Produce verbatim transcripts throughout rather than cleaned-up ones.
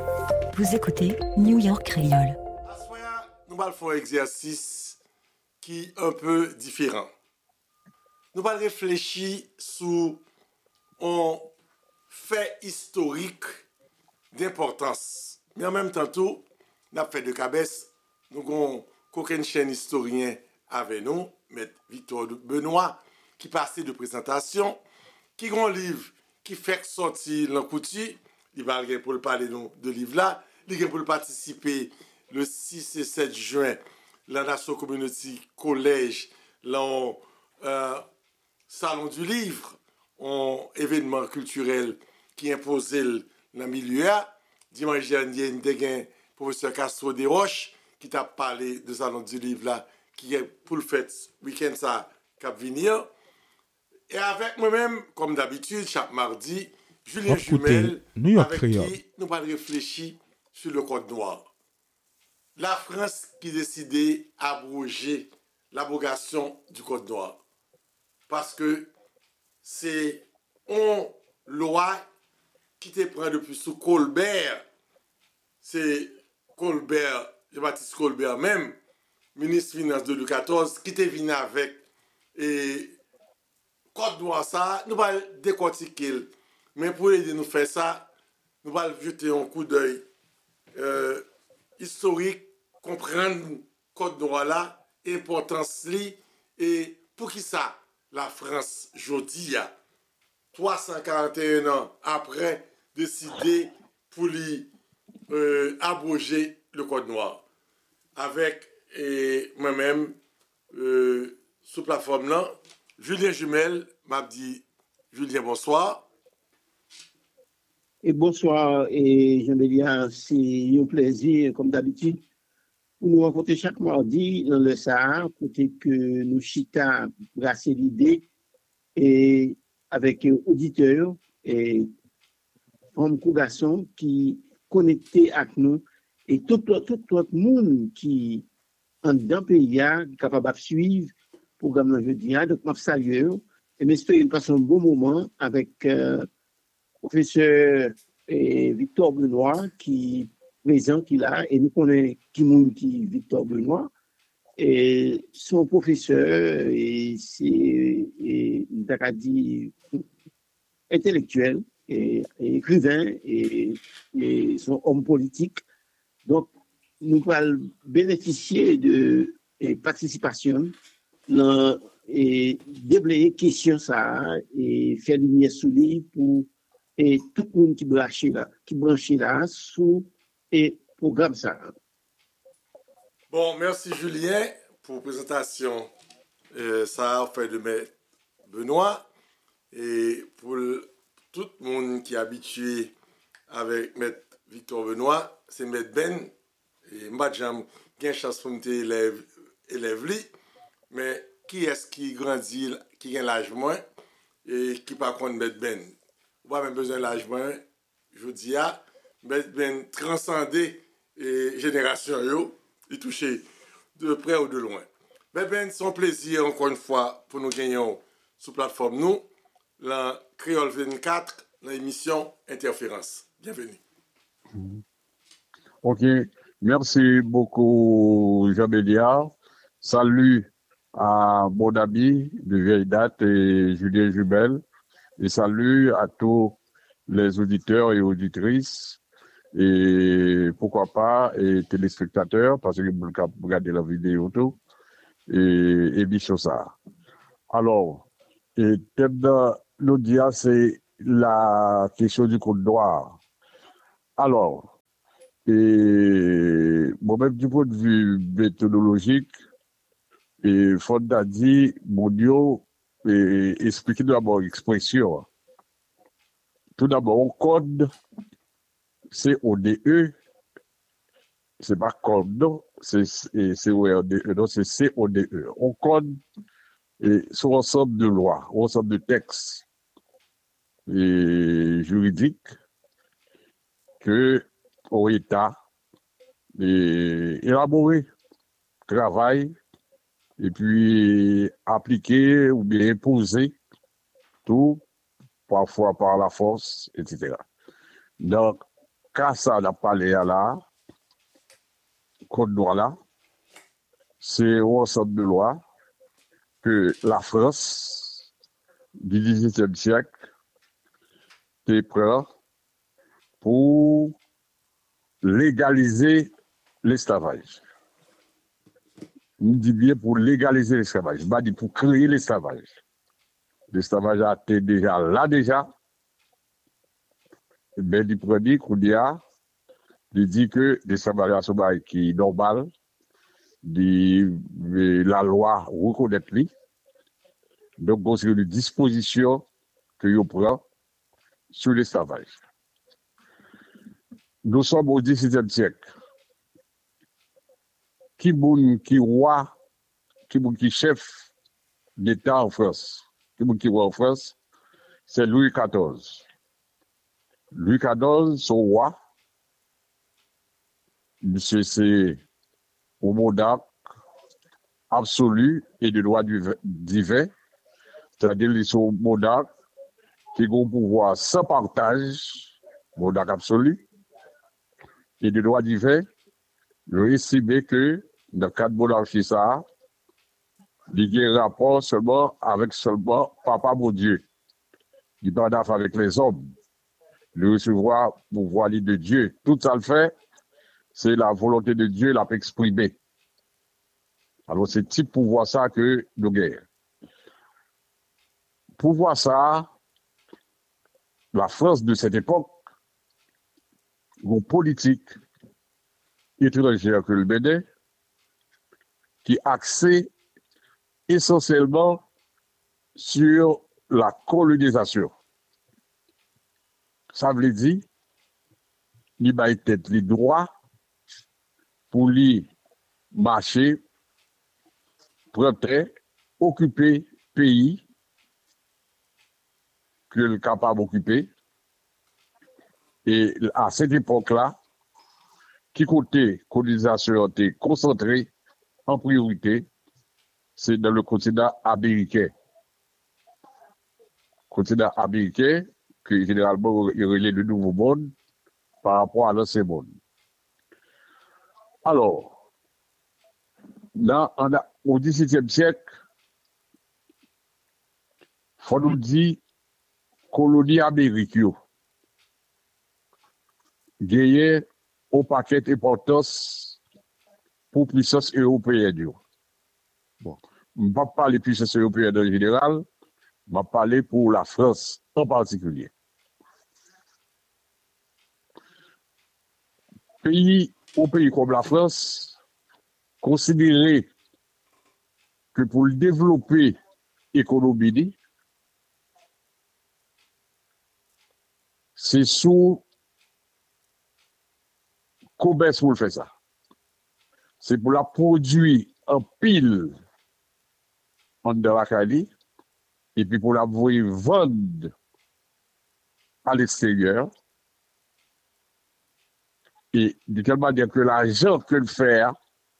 Vous écoutez New York Creole. Nous allons faire un exercice qui est un peu différent. Nous allons réfléchir sur un fait historique d'importance. Mais en même temps, tout, nous avons fait de cabesse, nous avons aucune chaîne historien avec nous, M. Victor Benoît, qui passait de présentation, qui a un livre qui fait sortir l'encouti, il va pour le parler de livre là, il va pour participer le six et sept juin, la Nation Community Collège, le euh, Salon du Livre, un événement culturel qui impose dans le milieu. Dimanche dernier, il y a un professeur Castro Desroches qui t'a parlé de Salon du Livre là, qui est pour le fait week-end ça, cap venir. Et avec moi-même, comme d'habitude, chaque mardi, Julien Jumel, avec qui nous allons réfléchir sur le Code noir. La France qui décidait d'abroger l'abrogation du Code noir. Parce que c'est une loi qui te prend depuis sous Colbert. C'est Colbert, Jean-Baptiste Colbert même, ministre des Finances de Louis quatorze, qui te venu avec et Code noir ça, nous allons décortiquer. Mais pour aider nous faire ça, nous allons jeter un coup d'œil euh, historique, comprendre le Code noir là, importance li, et pour qui ça, la France, jodi a, trois cent quarante et un ans après, décider pour lui euh, abroger le Code noir. Avec et moi-même, euh, sous plateforme là, Julien Jumel m'a dit, Julien, bonsoir. Et bonsoir, et je me dis, c'est un plaisir, comme d'habitude, pour nous rencontrer chaque mardi dans le Sahara, côté que nous chita brasser l'idée, et avec auditeurs et hommes ou garçons qui connectés avec nous, et tout, tout, tout le monde qui, en d'un pays, est capable de suivre le programme de jeudi. Donc, je salue et j'espère passer un bon moment avec euh, professeur et Victor Benoît qui présent qui là et nous connaissons qui monde qui Victor Benoît et son professeur et c'est et dit intellectuel et, et écrivain et, et son homme politique. Donc nous allons bénéficier de et participation dans et déblayer question ça et faire lumière sur lui pour et tout le monde qui branche là, qui branche là sous et programme ça. Bon, merci Julien pour la présentation. Euh, ça a fait de M. Benoît et pour le, tout le monde qui est habitué avec M. Victor Benoît, c'est M. Ben et Madjam qui a une chance pour me élève élève lui, mais qui est-ce qui grandit, qui a l'âge moins et qui par contre M. Ben. Pas même besoin de l'âge moins, je dis à, mais ben transcender et génération yo, et toucher de près ou de loin. Mais ben c'est un plaisir encore une fois pour nous gagner sur plateforme nous, la Creole vingt-quatre, l'émission Interférence. Bienvenue. Ok, merci beaucoup Jean Béliard. Salut à mon ami de vieille date et Julien Jumel. Et salut à tous les auditeurs et auditrices et pourquoi pas et téléspectateurs parce que vous regardez la vidéo tout et et bicho ça. Alors, et thème de l'audience c'est la question du code noir. Alors, et bon même du point de vue méthodologique et Fonda dit mon Dieu et expliquer d'abord l'expression. Tout d'abord, on code, c'est O D E, c'est pas code, non, c'est C O D E, non, c'est C O D E. On code et sur ensemble de lois, ensemble de textes et juridiques que l'État élaboré, travaille et puis appliquer ou bien imposer tout, parfois par la force, et cetera. Donc, cas ça n'a pas parlé à là, code droit là, c'est un ensemble de lois que la France du dix-huitième siècle est prête pour légaliser l'esclavage. On dit bien pour légaliser l'esclavage, pas dit pour créer l'esclavage. L'esclavage a été déjà là déjà. Mais il prédit qu'on dit, il dit que l'esclavage est qui est normal, dit, la loi reconnaît lui. Donc, c'est une disposition que vous prend sur l'esclavage. Nous sommes au dix-septième siècle. Qui bon qui roi, qui bon qui chef d'État en France, qui bon qui roi en France, c'est Louis quatorze. Louis quatorze, son roi, monsieur, c'est au monarque absolu et de droit divin, c'est-à-dire qu'ils sont monarques qui ont un pouvoir sans partage, monarque absolu, et de droit divin, je estime que dans le cadre de monarchie, ça, il y a un rapport seulement avec seulement Papa mon Dieu. Il n'a pas avec les hommes. Le recevoir pouvoir de Dieu. Tout ça le fait, c'est la volonté de Dieu l'a exprimée. Alors c'est type pouvoir ça que nous gagnons. Pouvoir ça, la France de cette époque, une politique étrangère que le Bénin, qui axée essentiellement sur la colonisation. Ça veut dire, il va être les droits pour lui marcher, prendre, occuper pays que le capable d'occuper. Et à cette époque-là, qui côté colonisation était concentrée en priorité, c'est dans le continent américain. Continent américain, que généralement il relève le nouveau monde par rapport à l'ancien monde. Alors, là, on a, au dix-septième siècle, il faut nous dire colonie américaine. Gagné au paquet d'importance pour puissance européenne. Bon, je ne vais pas parler de puissance européenne en général, je vais parler pour la France en particulier. Pays, au pays comme la France, considérer que pour le développer l'économie, c'est sous commerce pour le faire ça. C'est pour la produire en pile en de la Cali et puis pour la vendre à l'extérieur. Et de telle manière que l'argent que le faire,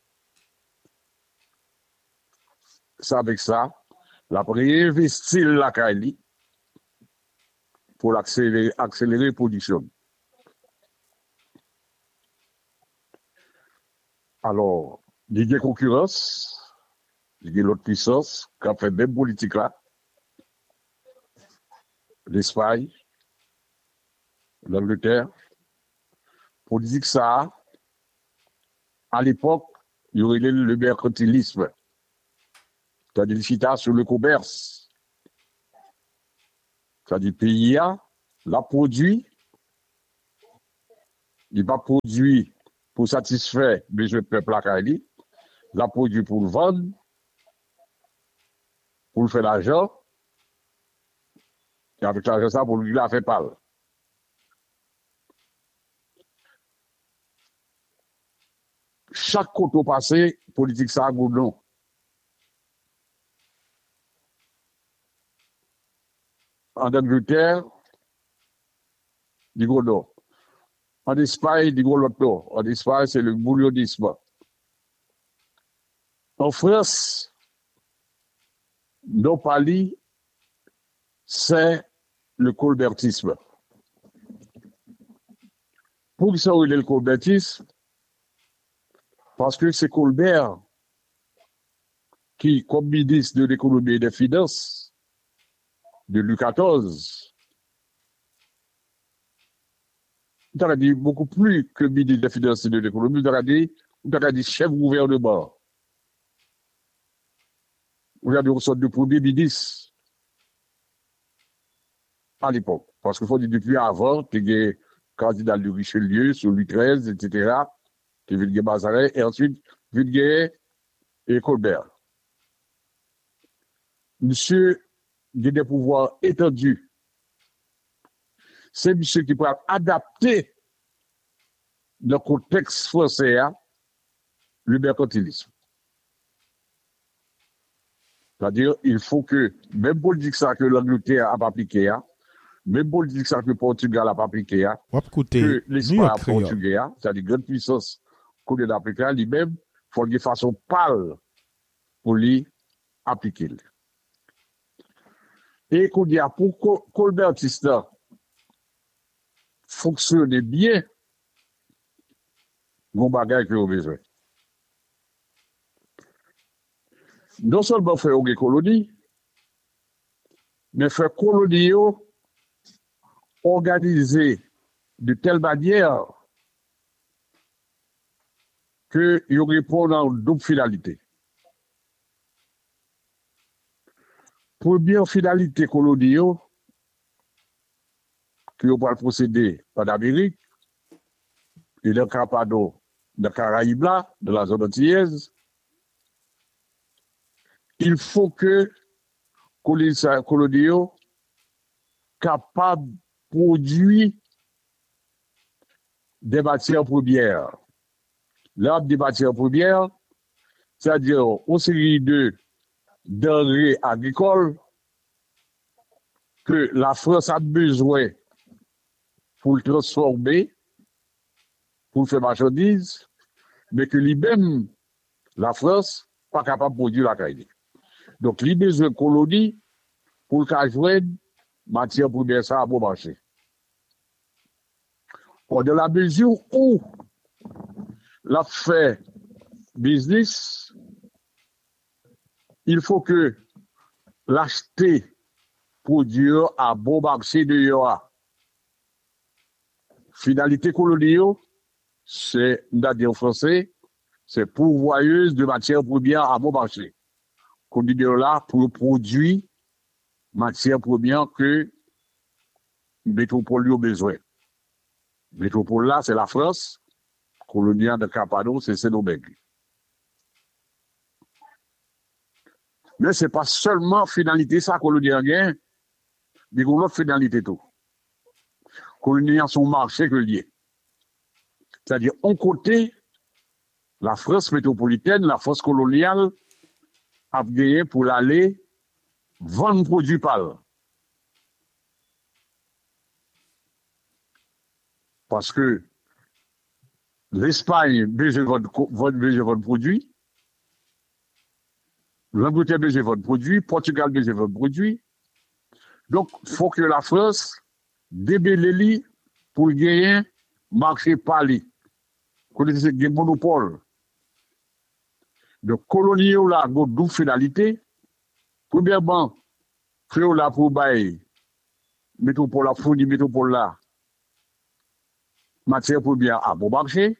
c'est avec ça, la réinvestir la Cali pour accélérer, accélérer la production. Alors, il y a concurrence, il y a l'autre puissance qui a fait même politique là, l'Espagne, l'Angleterre. Pour dire que ça, à l'époque, il y aurait le mercantilisme, c'est-à-dire chita sur le commerce. C'est-à-dire pays a, la produit, il va produire pour satisfaire les besoins du peuple à Cali, la produit pour le vendre, pour le faire l'argent, et avec l'argent ça, pour lui la faire parler. Chaque côté passé, politique ça a non. En Angleterre, du gros non. En Espagne, du gros non. En Espagne, c'est le boulionisme. En France, non pali, c'est le colbertisme. Pour ça, il est le colbertisme, parce que c'est Colbert qui, comme ministre de l'économie et des finances de Louis quatorze, on a dit beaucoup plus que ministre des finances et de l'économie, on a dit, on a dit chef gouvernement. On a dit une sorte de premier ministre à l'époque. Parce qu'il faut dire depuis avant, il y a le candidat de Richelieu, sur Louis treize, et cetera, qui vient de Mazaret, et ensuite, vient et Colbert. Monsieur, il a des pouvoirs étendus. C'est monsieur qui peut adapter le contexte français à le mercantilisme. C'est-à-dire, il faut que, même politique ça que l'Angleterre a appliqué, même politique ça que le Portugal a appliqué, que l'Espagne a portugais, c'est-à-dire grande puissance qu'on est appliquée, lui-même, il faut de façon pâle pour lui appliquer. Et qu'on dit, pour Colbertiste fonctionner bien, mon bagage que vous avez besoin. Non seulement faire une colonie, mais faire colonie organisée de telle manière que ils répondent à une double finalité. Première finalité colonie, que vous pouvez procéder en Amérique, et dans le Capado, dans le Caraïbe, dans la zone antillaise, il faut que les colonies capables de produire des matières premières. L'art des matières premières, c'est-à-dire une série de denrées agricoles que la France a besoin pour le transformer, pour faire marchandises, mais que lui-même, la France, n'est pas capable de produire la qualité. Donc, il a besoin de colonies pour qu'elle joigne matière première ça à bon marché. Or, dans la mesure où la fait business, il faut que l'acheter produire à bon marché de Yoa. Finalité coloniale, c'est, en français, c'est pourvoyeuse de matière première à bon marché. Qu'on dit là pour produire matière première que métropole a besoin. Métropole là, c'est la France. Colonia de Capado, c'est Sénobeg. Mais ce n'est pas seulement finalité ça, Colonia a gagné, mais il y a une autre finalité tout. Colonia a son marché que lié. C'est-à-dire, on côté, la France métropolitaine, la France coloniale, a gagné pour aller vendre produits pâles. Parce que l'Espagne besoin de votre produit, l'Angleterre besoin de votre produit, Portugal besoin de votre produit. Donc, il faut que la France débelle pour gagner marché pâle. Qu'on ait des monopoles. Donc, colonie là, une double finalité. Premièrement, faire là pour bailler, métropole là, fournir métropole là, matière première à bon marché.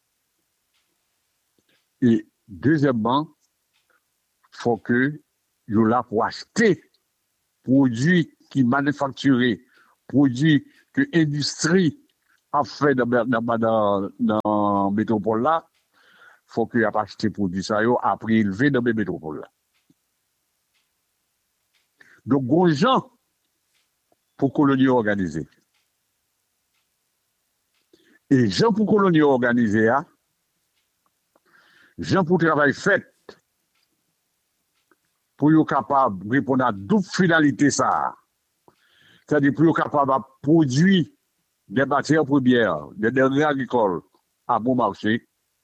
Et deuxièmement, il faut que vous là pour acheter produits qui manufacturés, produits que l'industrie a fait dans dans dans métropole là, il faut que vous achetiez produits ça à prix élevé dans les métropoles là. Donc, gros gens pour colonies organisées. Et gens pour colonies organisées, gens pour travail fait, pour être capable de répondre à double finalité ça. C'est-à-dire pour être capable de produire des matières premières, des denrées agricoles à bon marché.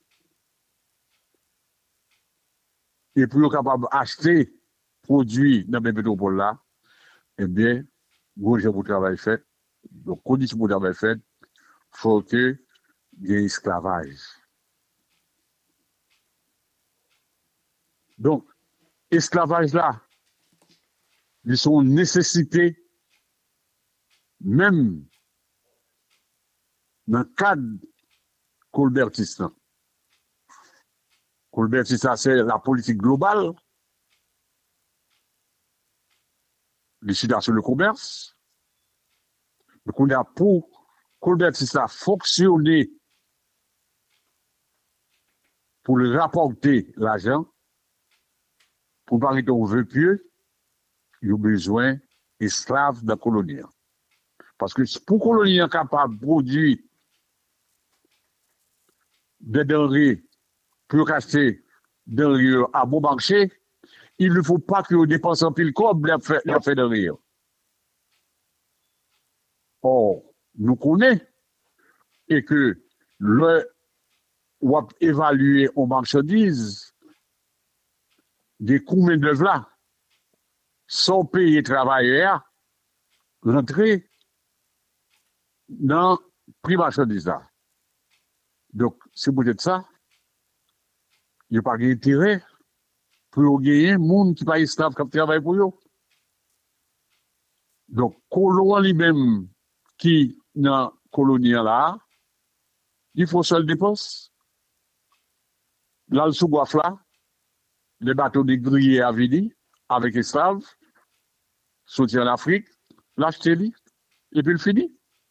Et pour être capable d'acheter produits dans les métropoles là, eh bien, gros gens pour travail fait. Donc, conditions pour travail fait, il faut que il y a esclavage. Donc, esclavage là, ils sont nécessité, même dans le cadre colbertiste. Colbertiste, c'est la politique globale, décidé sur le commerce. Donc, on a pour colbertiste a fonctionné pour le rapporter l'argent, pour parler d'un vœu pieux, il y a besoin d'esclaves de la colonie. Parce que pour que la colonie soit capable de produire des denrées pour acheter des denrées à bon marché, il ne faut pas que vous dépensez un pile comme la fait de rire. Or, nous connaissons et que le ou évaluer aux marchandises des coûts main d'œuvre là, sans payer travailleurs, rentrer dans le prix marchandise là. Donc, c'est peut-être ça. Il n'y a pas d'intérêt pour gagner un monde qui n'est pas esclave qui travaille pour eux. Donc, colon lui-même qui dans la colonie là, il faut seul dépense. Là, le sous-boif là, les bateaux de grillés à Vidi, avec esclaves, sortir en Afrique, l'acheter, et puis le fini.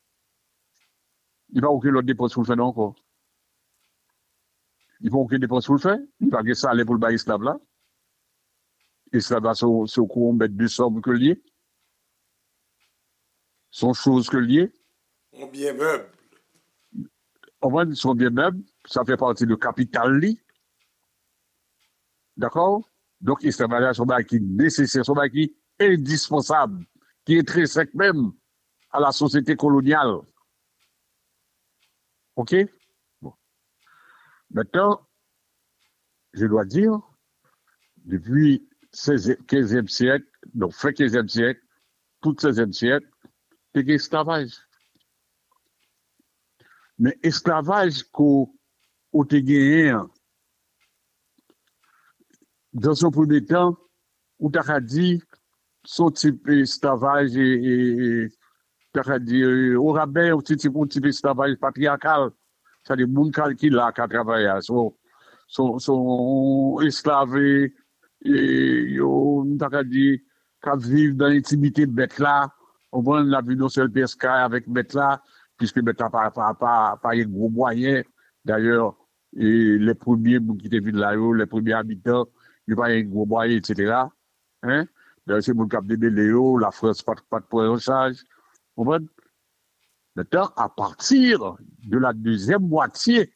Il va aucune autre dépense pour le faire encore. Il faut aucune dépense pour le faire. Il va que ça aller pour le bas esclave là. Esclave là, c'est au courant mettre deux sommes que lié. Sont choses que liées. On bien meuble. En vrai, ils sont bien meubles. Ça fait partie du capital li. D'accord? Donc, l'esclavage, c'est un qui est nécessaire, c'est un qui est indispensable, qui est très sec même à la société coloniale. OK? Bon. Maintenant, je dois dire, depuis le quinzième siècle, donc fin quinzième siècle, tout seizième siècle, c'est l'esclavage. Mais esclavage qu'on a gagné, dans son premier temps, on t'a dit, son type d'esclavage et, t'a dit, au rabais, on type d'esclavage patriarcal. C'est-à-dire, moun qui là, qui a travaillé, son, son, son esclave, et, yo, t'a dit, qui vivent dans l'intimité bête là, on voit la vie non seul pesca avec bête là, puisque bête là, pas, pas, pas, pas, un gros moyen. D'ailleurs, et les premiers qui étaient venus là, les premiers habitants, il n'y a pas un gros moyen, et cetera. Hein? D'ailleurs, c'est mon cap de Béléo, la France, pas, pas de point en charge. Vous comprenez? Maintenant, à partir de la deuxième moitié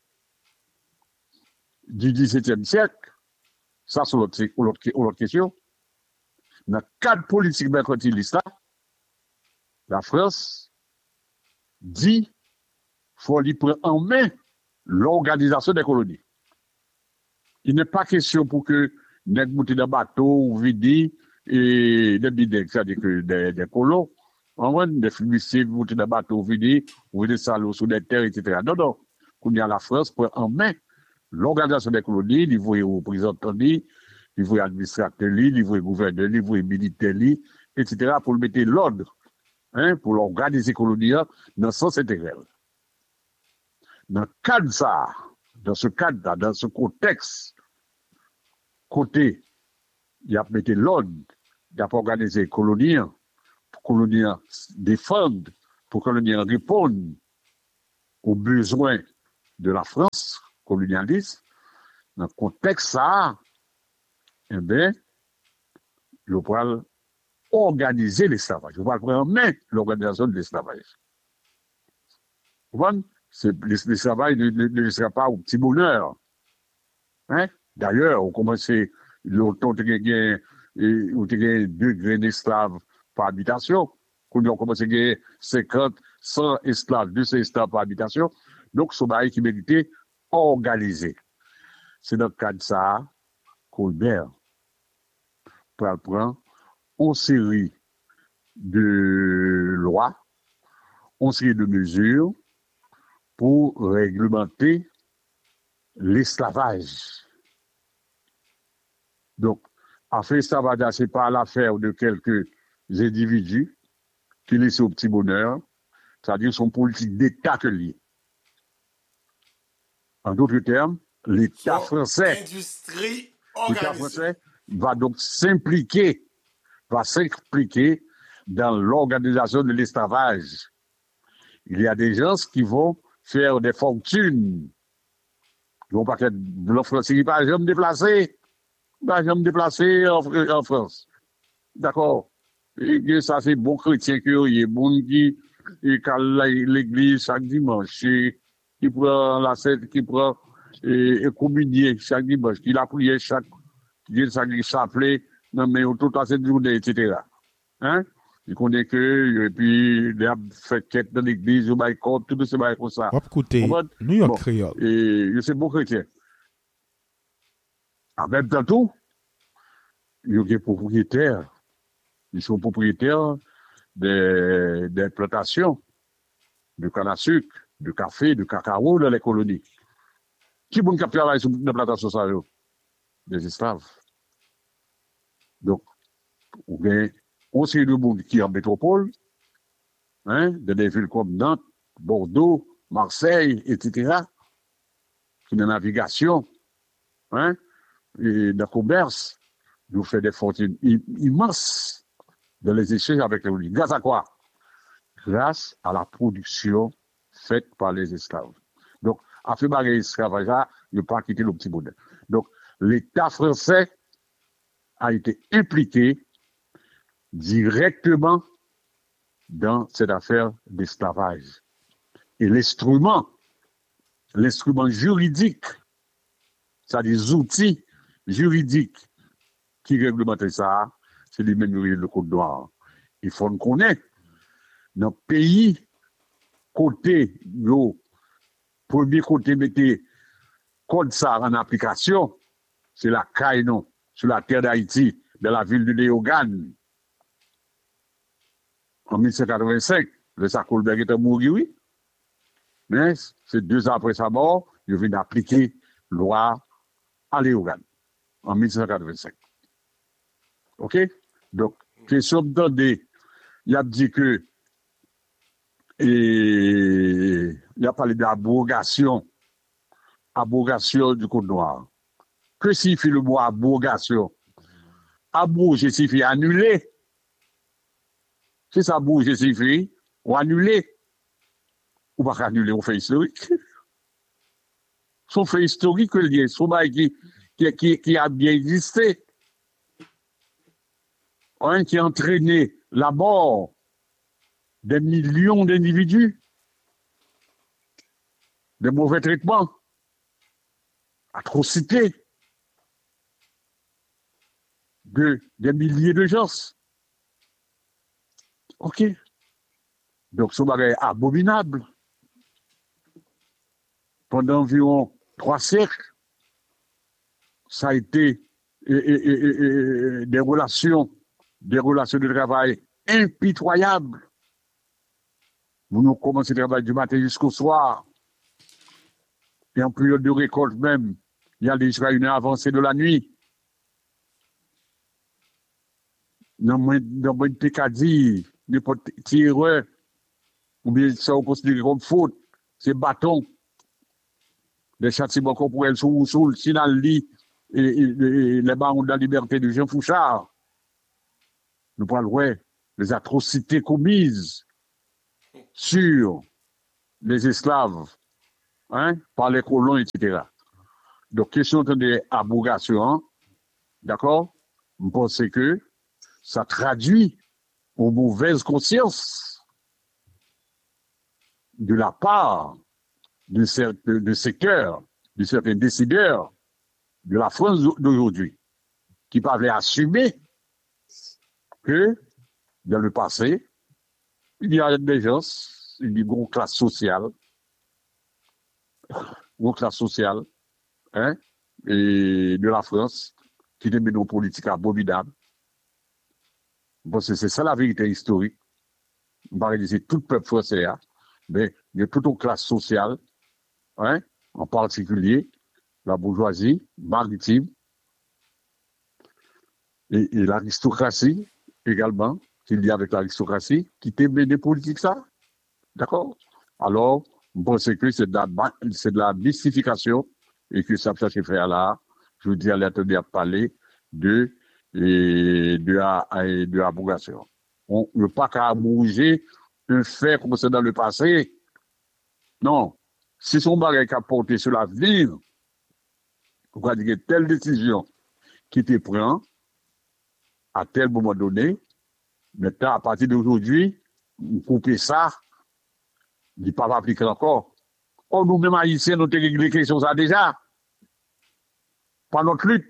du dix-septième siècle, ça, c'est l'autre, l'autre question. Dans le cadre politique mercantiliste, la France dit qu'il faut lui prendre en main l'organisation des colonies. Il n'est pas question pour que les monter dans bateau ou vidi et des bidets, c'est-à-dire que des, des colons, en vrai, des flibustiers monter dans bateau vidi ou des salauds sous des terres, et cetera. Non, non. Qu'on y a la France pour en main l'organisation des colonies, il faut représentants, il faut administrateurs, il faut gouverneurs, il faut militaires, et cetera pour mettre l'ordre, hein, pour l'organiser colonies dans le sens intégral. Dans le cadre ça, dans ce cadre-là, dans ce contexte, côté, il y a mis l'ordre, il y a organisé les colonies, pour que les colonies défendent, pour que les colonies répondent aux besoins de la France colonialiste. Dans le contexte ça, eh bien, le poil organiser l'esclavage. Je vais prendre en main l'organisation de l'esclavage. Vous voyez? L'esclavage ne, ne, ne sera pas au petit bonheur. Hein? D'ailleurs, on commence, longtemps, on a gagné deux grains d'esclaves par habitation. Quand on commence à gagner cinquante, cent esclaves, deux cents esclaves par habitation. Donc, ce bail qui méritait organisé. C'est dans le cadre de ça, Colbert prend une série de lois, une série de mesures pour réglementer l'esclavage. Donc, en fait, l'esclavage, ce n'est pas l'affaire de quelques individus qui laissent au petit bonheur, c'est-à-dire son politique d'État que lié. En d'autres termes, l'État français, Industrie l'État organisée. français va donc s'impliquer, va s'impliquer dans l'organisation de l'esclavage. Il y a des gens qui vont faire des fortunes. Ils vont pas être blancs français qui pas jamais déplacé, pas jamais déplacé en, en France. D'accord. Et ça c'est bon chrétien que il y a bon qui et l'église chaque dimanche, et qui prend la scène, qui prend et, et communier chaque dimanche, qui la prière chaque qui ça qui s'appelait non mais tout à cette journée et cetera. Hein? Il connaît que, et puis, il a fait quête dans l'église, au bail-corps, tout ce bail comme ça. Hop, écoutez, New York Bon, Créole. et je sais bon chrétien. En même temps, tout, il y a des propriétaires. Ils sont propriétaires des, des plantations de canne à sucre, de café, de cacao dans les colonies. Qui bon qui travaille sur les plantations, ça, yo? Des esclaves. Donc, ou bien, on sait de monde qui est en métropole, hein, dans des villes comme Nantes, Bordeaux, Marseille, et cetera, qui dans la navigation, hein, et dans le commerce, nous fait des fortunes immenses dans les échanges avec les colonies. Grâce à quoi? Grâce à la production faite par les esclaves. Donc, à faire barrer l'esclavage, il ne pas quitter le petit bonheur. Donc, l'État français a été impliqué directement dans cette affaire d'esclavage. Et l'instrument, l'instrument juridique, c'est-à-dire des outils juridiques qui réglementent ça, c'est lui-même le code noir. Il faut qu'on connaître dans le pays, côté, le premier côté, mettez code ça en application, c'est la caille, non, sur la terre d'Haïti, dans la ville de Léogane. En mille neuf cent quatre-vingt-cinq, le Sakolberg était mort, oui. Mais c'est deux ans après sa mort, il vient d'appliquer loi à Léogane, en mille neuf cent quatre-vingt-cinq. OK? Donc, question de il a dit que, et, il a parlé d'abrogation, abrogation du Code noir. Que signifie le mot abrogation? Abroger signifie annuler. Si ça bouge, signifie ou annuler. Ou pas annuler, on fait historique. Son fait historique, son bail qui, qui, qui, qui a bien existé. Un qui a entraîné la mort des millions d'individus, de mauvais traitements, atrocités, de des milliers de gens. OK. Donc, ce bagage abominable. Pendant environ trois siècles, ça a été et, et, et, et, des relations, des relations de travail impitoyables. Vous nous commencez le travail du matin jusqu'au soir. Et en période de récolte même, il y a déjà une avancée de la nuit. Dans mon Pécadie, n'importe tireur, ou bien ça on considère comme faute, c'est bâton. Les châtiments corporels sous sous le Sinali et, et, et les barons de la liberté de Jean Fouchard. Nous parlons ouais, des atrocités commises sur les esclaves, hein, par les colons, et cetera. Donc, question de abrogation, d'accord? Vous pensez que ça traduit aux mauvaises consciences de la part de, certains, de secteurs, de certains décideurs de la France d'aujourd'hui, qui peuvent assumer que dans le passé, il y a des gens, une grande classe sociale, une classe sociale, hein, et de la France, qui est une politique abominable. Bon, c'est ça la vérité historique. On va dire c'est tout le peuple français, hein, mais il y a toute une classe sociale hein, en particulier la bourgeoisie maritime et, et l'aristocratie également, qu'il y a avec l'aristocratie, qui t'aimait des politiques ça. D'accord? Alors, je pense que c'est de la, c'est de la mystification et que ça peut se faire là. Je vous dis à l'attendez à parler de, et de, de, de abrogation. On ne peut pas qu'à bouger un fait comme c'est dans le passé. Non. Si son bagage qui a porté sur l'avenir, on va dire que telle décision qui te prend à tel moment donné, maintenant, à partir d'aujourd'hui, vous coupez ça, il n'est pas appliqué encore. Oh, nous-mêmes, haïtiens, nous avons réglé quelque chose ça déjà. Par notre lutte.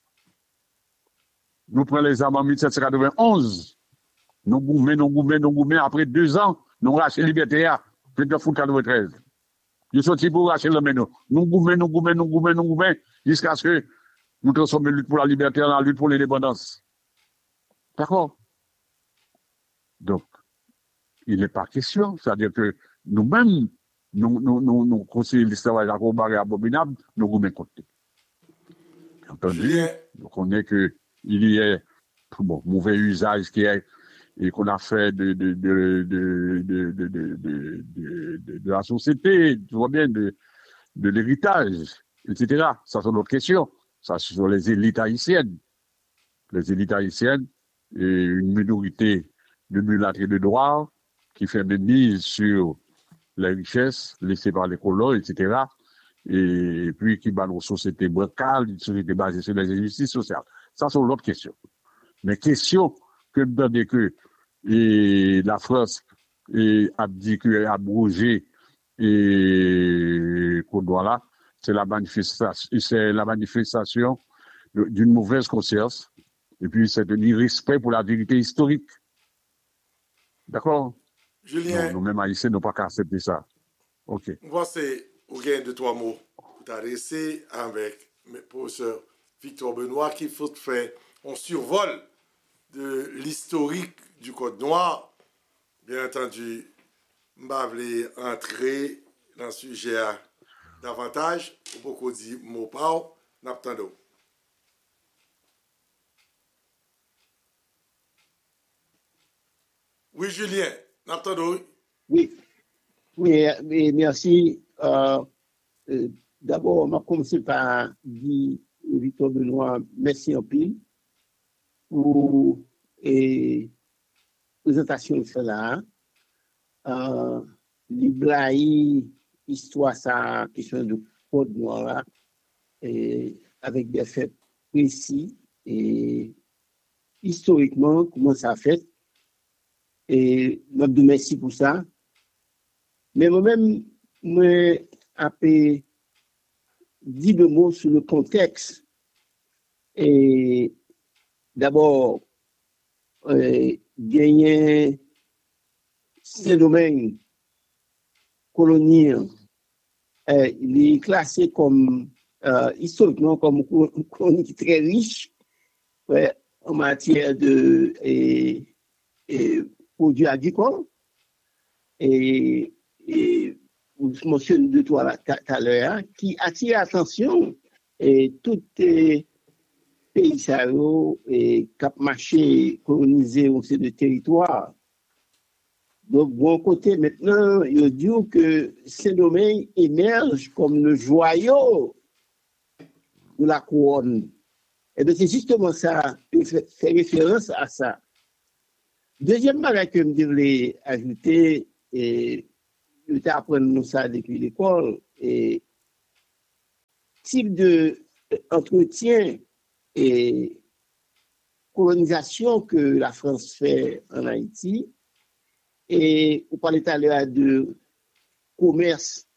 Nous prenons les armes en mille sept cent quatre-vingt-onze. Nous gouvernons, nous gouvernons, nous gouvernons. Après deux ans, nous racheté la liberté. Puis de foot quatre-vingt-treize. Nous sommes sortis pour racheter le menu. Nous gouvernons, nous gouvernons, nous gouvernons, nous gouvernons, jusqu'à ce que nous transformions la lutte pour la liberté en la lutte pour l'indépendance. D'accord? Donc, il n'est pas question. C'est-à-dire que nous-mêmes, nous, nous, nous, nous conseillons l'histoire de abominable, nous gouvernons contre. Entendu? Donc, on est que il y a bon, mauvais usage qui est et qu'on a fait de, de, de, de, de, de, de, de, de, de la société, tu vois bien, de, de l'héritage, et cetera. Ça, c'est notre question. Ça, ce sont les élites haïtiennes. Les élites haïtiennes et une minorité de mulâtres et de noirs qui fait des mises sur les richesses laissées par les colons, et cetera. Et puis qui bat nos sociétés bancales, une société basée sur les injustices sociales. Ça, c'est l'autre question. Mais question que nous que et la France et a dit qu'elle a abrogé et qu'on doit là, c'est la manifestation, c'est la manifestation d'une mauvaise conscience et puis c'est un irrespect pour la vérité historique. D'accord? Julien. Non, nous-mêmes haïtiens n'ont pas qu'à accepter ça. OK. Moi, c'est au gain de trois mots pour t'adresser avec mes professeurs Victor Benoît qui faut faire un survol de l'historique du Code noir. Bien entendu, je vais entrer dans le sujet davantage. Pour beaucoup dire mot par n'attendons. Oui, Julien, n'attendons. Oui, oui, mais merci. Euh, euh, D'abord, on va commencer par dire Victor Benoît, merci en pile pour la présentation de cela. Euh, L'Iblaï, histoire, ça, question de Code noir, et avec des faits précis et historiquement, comment ça a fait. Et je vous remercie pour ça. Mais moi-même, moi, j'ai dit deux mots sur le contexte. Et d'abord, euh, gagner ces domaines coloniaux, euh, il est classé comme, euh, historiquement, comme une colonie très riche ouais, en matière de et, et produits agricoles. Et, et je mentionne deux, trois tout à l'heure, qui attire l'attention et tout les pays et cap marché colonisé au sein de territoire. Donc, bon côté, maintenant, il dit que ces domaines émergent comme le joyau de la couronne. Et bien, c'est justement ça, il fait référence à ça. Deuxième chose que je voulais ajouter, et je vais apprendre ça depuis l'école, et type de entretien et colonisation que la France fait en Haïti, et vous parlez tout à l'heure de commerce